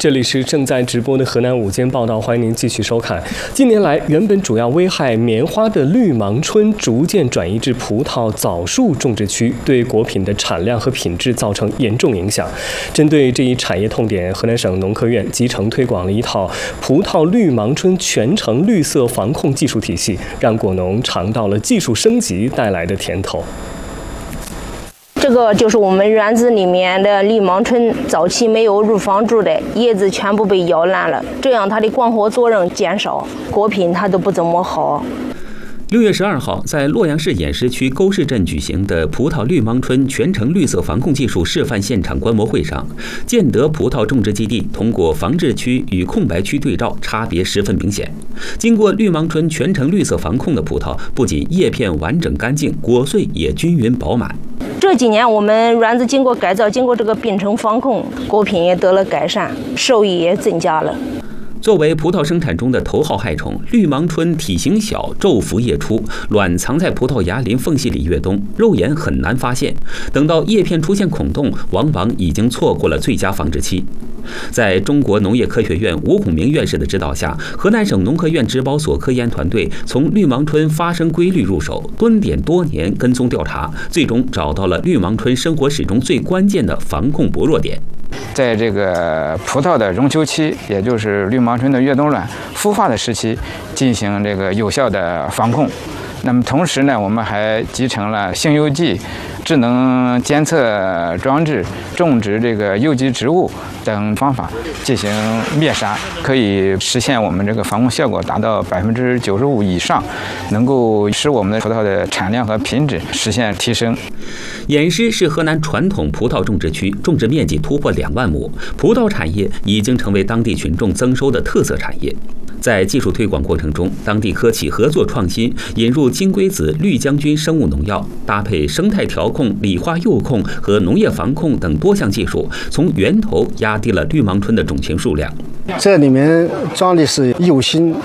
这里是正在直播的河南午间报道，欢迎您继续收看。近年来，原本主要危害棉花的绿芒春逐渐转移至葡萄、枣树种植区，对果品的产量和品质造成严重影响。针对这一产业痛点，河南省农科院集成推广了一套葡萄绿芒春全程绿色防控技术体系，让果农尝到了技术升级带来的甜头。 这个就是我们园子里面的绿芒春，早期没有入防住的，叶子全部被咬烂了，这样它的光合作用减少，果品它都不怎么好。 6月12号，在洛阳市偃师区沟市镇举行的葡萄绿芒春全程绿色防控技术示范现场观摩会上，建德葡萄种植基地通过防治区与空白区对照，差别十分明显。经过绿芒春全程绿色防控的葡萄，不仅叶片完整干净，果穗也均匀饱满。 这几年我们园子经过改造，经过这个病虫防控，果品也得了改善，收益也增加了。 作为葡萄生产中的头号害虫，绿芒春体型小，昼伏夜出，卵藏在葡萄芽鳞缝隙里越冬，肉眼很难发现。等到叶片出现孔洞，往往已经错过了最佳防治期。在中国农业科学院吴孔明院士的指导下，河南省农科院植保所科研团队从绿芒春发生规律入手，蹲点多年跟踪调查，最终找到了绿芒春生活史中最关键的防控薄弱点。 在这个葡萄的溶球期，也就是绿芒春的越冬卵孵化的时期，进行这个有效的防控。那么同时呢，我们还集成了性邮剂、智能监测装置、种植这个有机植物等方法进行灭杀，可以实现我们这个防控效果达到95%以上，能够使我们的葡萄的产量和品质实现提升。 偃师是河南传统葡萄种植区，种植面积突破2万亩，葡萄产业已经成为当地群众增收的特色产业。在技术推广过程中，当地科企合作创新，引入金龟子、绿将军生物农药，搭配生态调控、理化诱控和农业防控等多项技术，从源头压低了绿芒春的种群数量。 这里面装的是有心